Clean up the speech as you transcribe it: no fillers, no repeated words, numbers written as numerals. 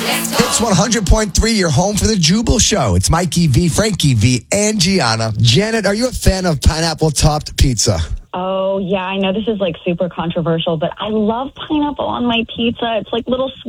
It's 100.3, your home for the Jubal Show. It's Mikey V, Frankie V, and Gianna. Janet, are you a fan of pineapple-topped pizza? Oh, yeah, I know this is like super controversial, but I love pineapple on my pizza. It's like little sweet